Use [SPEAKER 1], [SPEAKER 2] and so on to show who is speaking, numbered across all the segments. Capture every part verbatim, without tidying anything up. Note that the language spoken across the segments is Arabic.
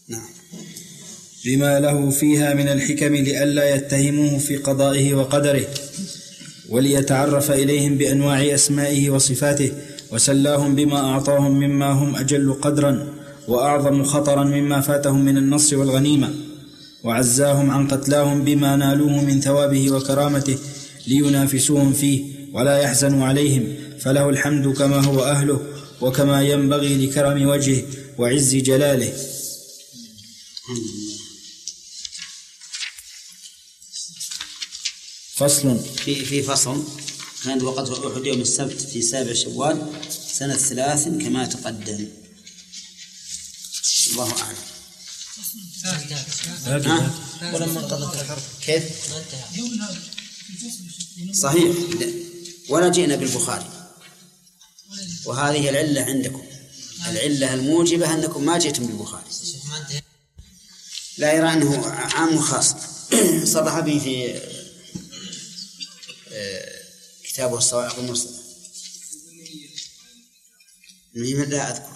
[SPEAKER 1] نعم.
[SPEAKER 2] لما له فيها من الحكم لئلا يتهموه في قضائه وقدره، وليتعرف إليهم بأنواع أسمائه وصفاته، وسلاهم بما أعطاهم مما هم أجل قدرا وأعظم خطرا مما فاتهم من النصر والغنيمة، وعزاهم عن قتلاهم بما نالوه من ثوابه وكرامته لينافسوهم فيه ولا يحزنوا عليهم، فله الحمد كما هو أهله وكما ينبغي لكرم وجهه وعز جلاله. فصل
[SPEAKER 1] في في فصل كان وقت أحد يوم السبت في سابع شوال سنة ثلاث كما تقدم. الله أعلم. ولما انقضت الحرب كيف؟ صحيح، ولا جئنا بالبخاري، وهذه العلة عندكم، العلة الموجبة أنكم ما جئتم بالبخاري. لا يرى أنه عام خاص صرح به في كتابه الصواعق المرسلة. لا أذكر.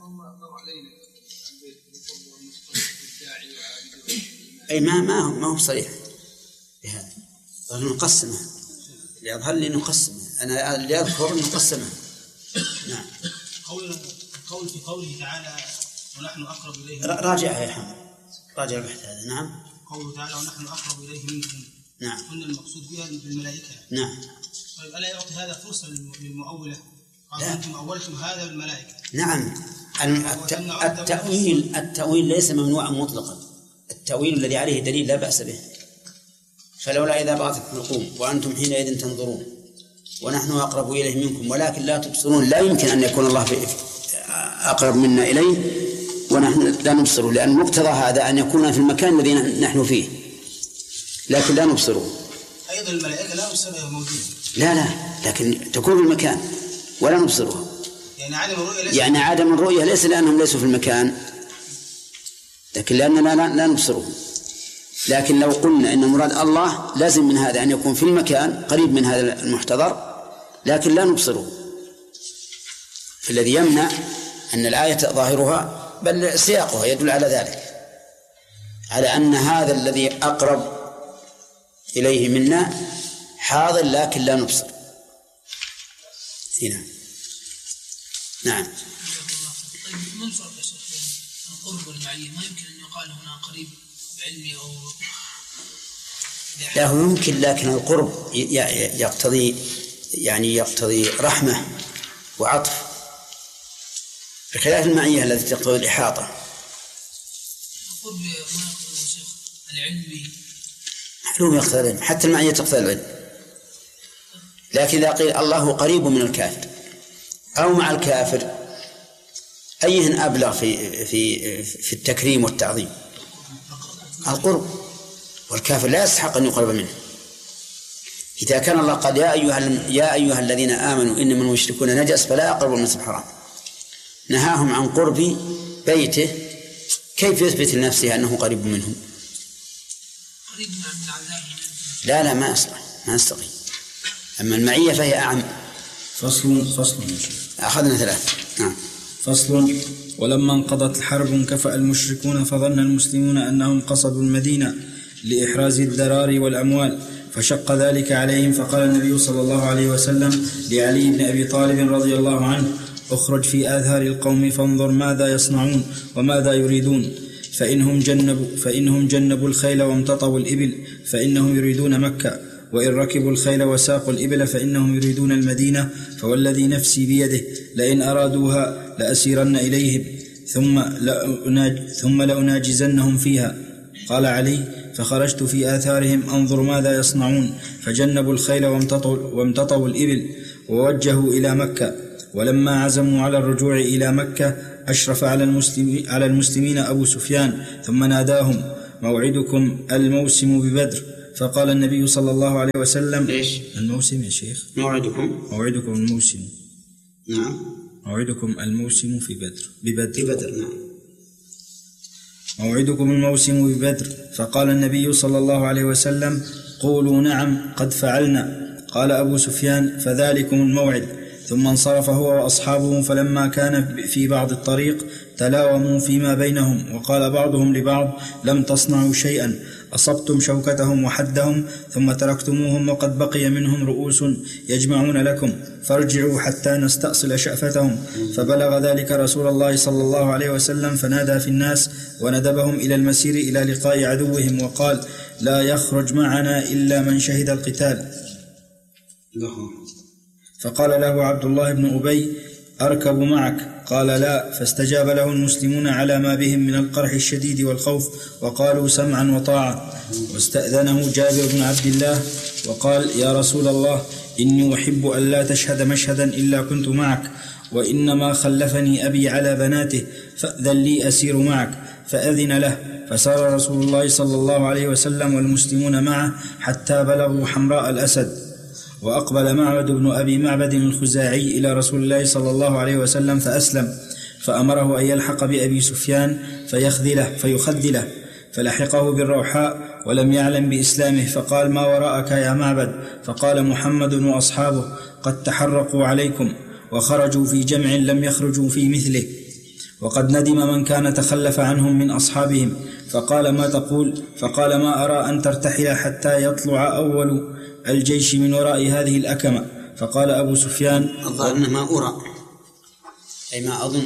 [SPEAKER 1] أي ما ما هو ما هو صريح بهذا، نقسمه يظهر لي نقسمه، أنا اللي أذكر نقسمه. نعم.
[SPEAKER 3] قول قول في قوله تعالى ونحن أقرب إليه.
[SPEAKER 1] راجعها يا حمد، راجع البحث هذا. نعم.
[SPEAKER 3] قوله تعالى ونحن أقرب إليه منكم.
[SPEAKER 1] نعم.
[SPEAKER 3] قلنا المقصود بها بالملائكة.
[SPEAKER 1] نعم.
[SPEAKER 3] طيب ألا يعطي هذا فرصة للمؤولة؟ قالوا أنتم أولتم هذا بالملائكة.
[SPEAKER 1] نعم. التأويل التأويل ليس ممنوعا مطلقا، التأويل الذي عليه دليل لا بأس به. فلولا إذا بغت الحلقوم وأنتم حينئذ تنظرون ونحن أقرب إليه منكم ولكن لا تبصرون، لا يمكن أن يكون الله أقرب منا إليه ونحن لا نبصره، لأن مقتضى هذا أن يكون في المكان الذي نحن فيه لكن لا نبصره.
[SPEAKER 3] أيضا الملائكة لا نبصرها موجودة.
[SPEAKER 1] لا لا، لكن تكون في المكان ولا نبصرها.
[SPEAKER 3] يعني عدم الرؤية ليس
[SPEAKER 1] يعني عدم الرؤية ليس لأنهم ليسوا في المكان، لكن لأننا لا, لا نبصره. لكن لو قلنا إن مراد الله لازم من هذا أن يكون في المكان قريب من هذا المحتضر لكن لا نبصره، الذي يمنع أن الآية ظاهرها بل سياقها يدل على ذلك، على أن هذا الذي أقرب إليه منا حاضر لكن لا نبصر. هنا نعم.
[SPEAKER 4] طيب ما الفرق يا شيخ بين القرب والمعية؟ ما يمكن أن يقال هنا قريب بعلمي أو
[SPEAKER 1] لا، هو يمكن، لكن القرب يقتضي يعني يقتضي رحمة وعطف بخلاف المعية التي تقتضي الإحاطة.
[SPEAKER 4] القرب ما يقتضي يا شيخ العلمي
[SPEAKER 1] معلوم يقتضي العلم، حتى المعية تقتضي العلم. لكن إذا قيل الله قريب من الكافر أو مع الكافر أيهن أبلغ في في في التكريم والتعظيم؟ القرب، والكافر لا يستحق أن يقرب منه. إذا كان الله قال يا أيها يا أيها الذين آمنوا إنما المشركون نجس فلا يقربوا المسجد الحرام، نهاهم عن قرب بيته، كيف يثبت لنفسه أنه قريب منهم؟
[SPEAKER 4] قريب من العذاب.
[SPEAKER 1] لا لا ما أصلح ما أستقيم. أما المعية فهي أعم.
[SPEAKER 2] فصل فصل
[SPEAKER 1] أخذنا ثلاث. نعم.
[SPEAKER 2] فصل. ولما انقضت الحرب انكفأ المشركون فظن المسلمون أنهم قصدوا المدينة لإحراز الذرار والأموال، فشق ذلك عليهم، فقال النبي صلى الله عليه وسلم لعلي بن أبي طالب رضي الله عنه: اخرج في آثار القوم فانظر ماذا يصنعون وماذا يريدون، فإنهم جنبوا, فإنهم جنبوا الخيل وامتطوا الإبل فإنهم يريدون مكة، وإن ركبوا الخيل وساقوا الإبل فإنهم يريدون المدينة، فوالذي نفسي بيده لئن أرادوها لأسيرن إليهم ثم لأناج ثم لأناجزنهم فيها. قال علي: فخرجت في آثارهم أنظر ماذا يصنعون، فجنبوا الخيل وامتطوا, وامتطوا الإبل ووجهوا إلى مكة. ولما عزموا على الرجوع إلى مكة أشرف على المسلمين, على المسلمين أبو سفيان ثم ناداهم: موعدكم الموسم ببدر. فقال النبي صلى الله عليه وسلم:
[SPEAKER 1] إيش
[SPEAKER 2] الموسم يا شيخ؟
[SPEAKER 1] موعدكم
[SPEAKER 2] موعدكم الموسم.
[SPEAKER 1] نعم.
[SPEAKER 2] موعدكم الموسم في بدر ببدر
[SPEAKER 1] ببدر. نعم.
[SPEAKER 2] موعدكم الموسم ببدر. فقال النبي صلى الله عليه وسلم: قولوا نعم قد فعلنا. قال أبو سفيان: فذلكم الموعد، ثم انصرف هو وأصحابه، فلما كان في بعض الطريق تلاوموا فيما بينهم، وقال بعضهم لبعض: لم تصنعوا شيئا، أصبتم شوكتهم وحدهم ثم تركتموهم وقد بقي منهم رؤوس يجمعون لكم، فارجعوا حتى نستأصل شأفتهم. فبلغ ذلك رسول الله صلى الله عليه وسلم، فنادى في الناس وندبهم إلى المسير إلى لقاء عدوهم، وقال: لا يخرج معنا إلا من شهد القتال. فقال له عبد الله بن أبي: أركب معك؟ قال: لا. فاستجاب له المسلمون على ما بهم من القرح الشديد والخوف، وقالوا: سمعا وطاعة. واستأذنه جابر بن عبد الله وقال: يا رسول الله، إني أحب أن لا تشهد مشهدا إلا كنت معك، وإنما خلفني أبي على بناته، فأذن لي أسير معك. فأذن له، فسار رسول الله صلى الله عليه وسلم والمسلمون معه حتى بلغوا حمراء الأسد. وأقبل معبد بن أبي معبد الخزاعي إلى رسول الله صلى الله عليه وسلم فأسلم، فأمره أن يلحق بأبي سفيان فيخذله فيخذله، فلحقه بالروحاء ولم يعلم بإسلامه، فقال: ما وراءك يا معبد؟ فقال: محمد وأصحابه قد تحرقوا عليكم وخرجوا في جمع لم يخرجوا في مثله، وقد ندم من كان تخلف عنهم من أصحابهم. فقال: ما تقول؟ فقال: ما أرى أن ترتحل حتى يطلع أول الجيش من وراء هذه الأكمة. فقال أبو سفيان:
[SPEAKER 1] الظاهر ما أرى، أي ما أظن.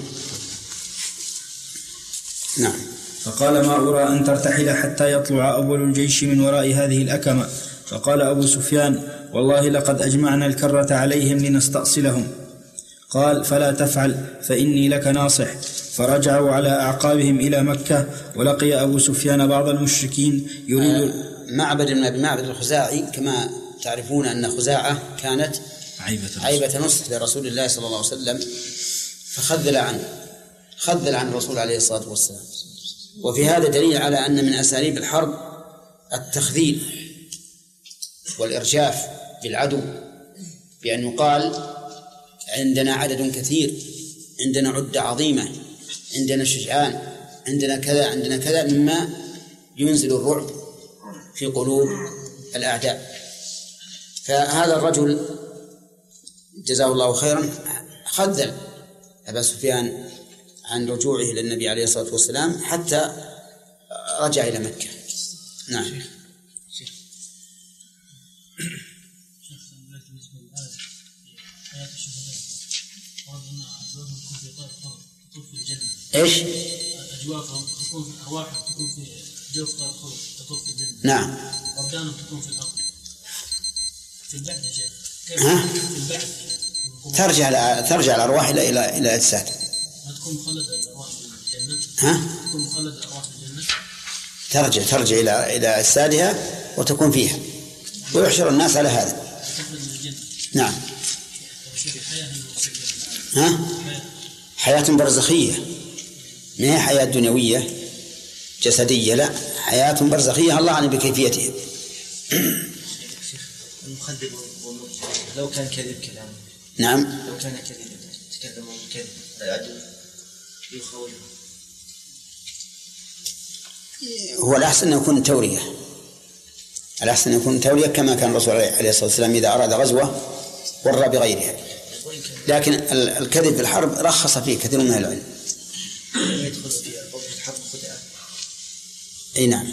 [SPEAKER 1] نعم.
[SPEAKER 2] فقال: ما أرى أن ترتحل حتى يطلع أول الجيش من وراء هذه الأكمة. فقال أبو سفيان: والله لقد أجمعنا الكرة عليهم لنستأصلهم. قال: فلا تفعل، فإني لك ناصح. فرجعوا على أعقابهم إلى مكة، ولقي أبو سفيان بعض المشركين يريد.
[SPEAKER 1] معبد بن أبي معبد الخزاعي كما تعرفون أن خزاعة كانت
[SPEAKER 2] عيبة,
[SPEAKER 1] عيبة نصح لرسول الله صلى الله عليه وسلم، فخذل عنه خذل عن الرسول عليه الصلاة والسلام. وفي هذا دليل على أن من أساليب الحرب التخذيل والإرجاف بالعدو، بأن يقال: عندنا عدد كثير، عندنا عدة عظيمة، عندنا شجعان، عندنا كذا عندنا كذا، مما ينزل الرعب في قلوب الأعداء. فهذا الرجل جزاه الله خيرا خذل أبا سفيان عن رجوعه إلى النبي عليه الصلاة والسلام حتى رجع إلى مكة. نعم. إيش؟
[SPEAKER 3] أجوافهم تكون في أرواحهم تكون في جوف طائر الخلود تطوف في الجنة.
[SPEAKER 1] نعم.
[SPEAKER 3] أبدانهم تكون في الأرض. في البعث يا شيخ. كيف
[SPEAKER 1] ها؟
[SPEAKER 3] في البعث؟
[SPEAKER 1] ترجع ترجع الأرواح إلى إلى إلى أجساد.
[SPEAKER 3] ما تكون مخلدة الأرواح في الجنة؟
[SPEAKER 1] ها؟
[SPEAKER 3] تكون مخلدة الأرواح في الجنة؟
[SPEAKER 1] ترجع ترجع إلى إلى أجسادها وتكون فيها، ويحشر الناس على هذا. نعم. ها؟ حياة برزخية، ما هي حياة دنيوية جسدية، لا، حياة برزخية الله أعلم بكيفيتها.
[SPEAKER 5] المخدر لو كان كذب كلام.
[SPEAKER 1] نعم.
[SPEAKER 5] لو كان كذب تكلم كذب العدو يخوله.
[SPEAKER 1] هو الأحسن أن يكون تورية، الأحسن أن يكون تورية كما كان الرسول عليه الصلاة والسلام إذا أراد غزوة ورى بغيرها. لكن الكذب في الحرب رخص فيه كثير من العلم.
[SPEAKER 5] يدخل في الحرب خدعة.
[SPEAKER 1] أي نعم.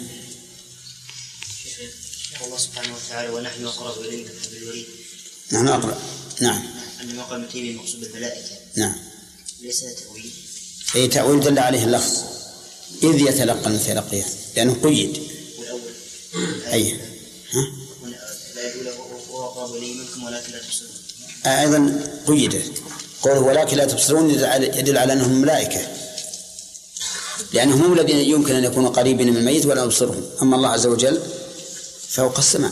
[SPEAKER 5] الله سبحانه وتعالى: ونحن أقرب إليه من حبل الوريد.
[SPEAKER 1] نحن أقرب. نعم.
[SPEAKER 5] أن مقام تيمي المقصود بالملائكة.
[SPEAKER 1] نعم.
[SPEAKER 5] ليس تأويل.
[SPEAKER 1] أي تأويل دل عليه اللفظ إذ يتلقى المتلقيان، لأنه قيد.
[SPEAKER 5] والأول.
[SPEAKER 1] أي. ها؟
[SPEAKER 5] لا يقول هو أقرب إليه منكم ولكن لا تبصرون.
[SPEAKER 1] أيضا قيد قوله ولكن لا تبصرون يدل على أنهم ملائكة، لأنهم هم الذين يمكن أن يكونوا قريبين من الميت ولا يبصرهم، أما الله عز وجل فوق السماء.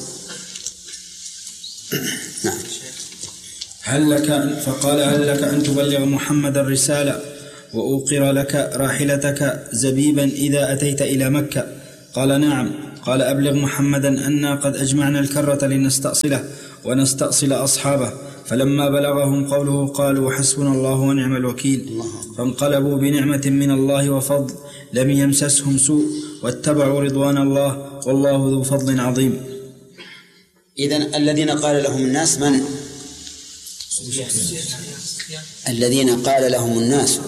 [SPEAKER 1] نعم.
[SPEAKER 2] هل لك فقال: هل لك أن تبلغ محمد الرسالة وأوقر لك راحلتك زبيبا إذا أتيت إلى مكة؟ قال: نعم. قال: أبلغ محمدا أنا قد أجمعنا الكرة لنستأصله ونستأصل أصحابه. فلما بلغهم قوله قالوا: حسبنا الله ونعم الوكيل. فانقلبوا بنعمة من الله وفضل لم يمسسهم سوء واتبعوا رضوان الله والله ذو فضل عظيم.
[SPEAKER 1] إذن الذين قال لهم الناس من؟ الذين قال لهم الناس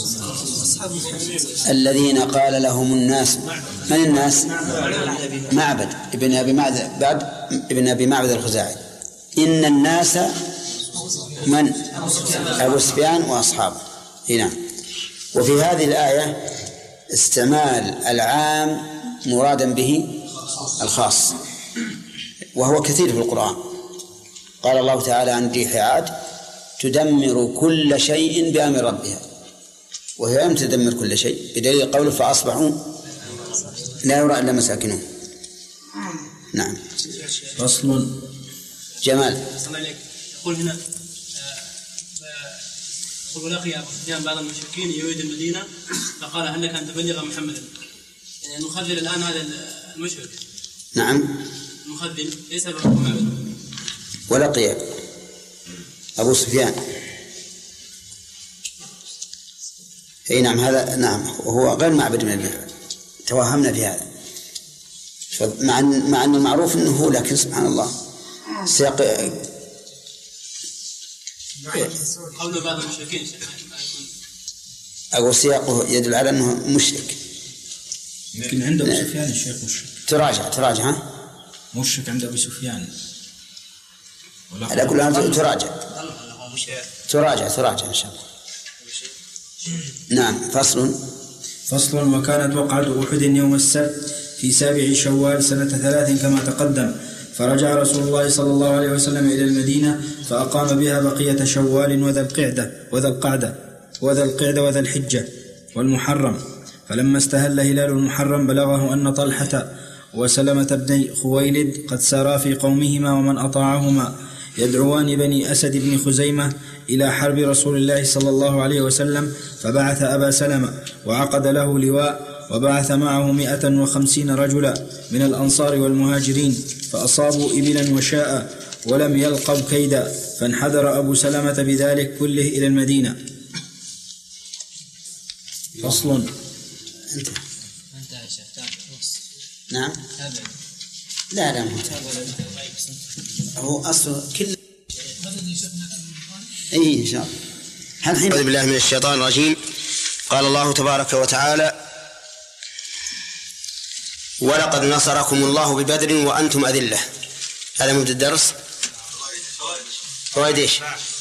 [SPEAKER 1] الذين قال لهم الناس من الناس؟ معبد ابن أبي معبد ابن أبي معبد الخزاعي. إن الناس من؟ أبو سفيان وأصحابه. هنا وفي هذه الآية استعمال العام مرادا به الخاص، وهو كثير في القرآن. قال الله تعالى عن ريح عاد تدمر كل شيء بأمر ربها، وهي لم تدمر كل شيء، بدليل قوله فأصبحوا لا يرى إلا مساكنهم. نعم.
[SPEAKER 2] فصل.
[SPEAKER 1] جمال.
[SPEAKER 3] يقول هنا ولقي أبو سفيان بعض المشركين يريد المدينة فقال هل لك أن تبلغ محمدا؟ يعني المخذل الآن هذا المشرك.
[SPEAKER 1] نعم.
[SPEAKER 3] المخذل ليس أبو معبد.
[SPEAKER 1] ولقي أبو سفيان. أي نعم هذا نعم وهو غير معبد من المعبد، توهمنا في هذا مع مع أن المعروف أنه هو، لكن سبحان الله سياق
[SPEAKER 3] قول بعض المشركين
[SPEAKER 1] أقول سياقه يدل على أنه مشرك.
[SPEAKER 2] يمكن عند أبو سفيان الشيخ مشرك.
[SPEAKER 1] تراجع تراجع ها
[SPEAKER 2] مشرك عند أبو سفيان.
[SPEAKER 1] على كل حال تراجع تراجع تراجع إن شاء الله. نعم. فصل.
[SPEAKER 2] فصل. وكانت وقعة أحد يوم السبت في سابع شوال سنة ثلاث كما تقدم، فرجع رسول الله صلى الله عليه وسلم إلى المدينة فأقام بها بقية شوال وذا القعدة وذا القعدة وذا القعدة وذا الحجة والمحرم. فلما استهل هلال المحرم بلغه أن طلحة وسلمة بن خويلد قد سارا في قومهما ومن أطاعهما يدعوان بني أسد بن خزيمة إلى حرب رسول الله صلى الله عليه وسلم، فبعث أبا سلمة وعقد له لواء وبعث معه مئة وخمسين رجلا من الأنصار والمهاجرين، فأصابوا إبلا وشاء ولم يلقوا كيدا، فانحدر أبو سلمة بذلك كله إلى المدينة. فصل.
[SPEAKER 1] أنت نعم. لا لا هو أصل كل أي إن شاء الله.
[SPEAKER 6] أعوذ بالله من الشيطان الرجيم. قال الله تبارك وتعالى ولقد نصركم الله ببدر وأنتم أذلة. هذا مبدأ الدرس. فوائد إيش؟